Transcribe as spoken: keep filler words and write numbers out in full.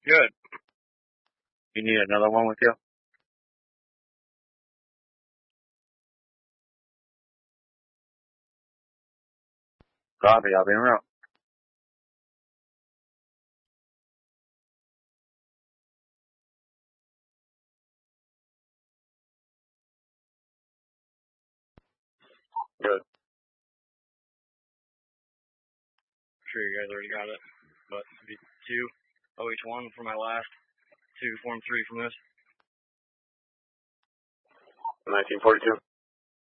Good. You need another one with you? Copy, I'll be around. Good. Sure you guys already got it, but it'd be two O H one for my last, two Form three from this. nineteen forty-two.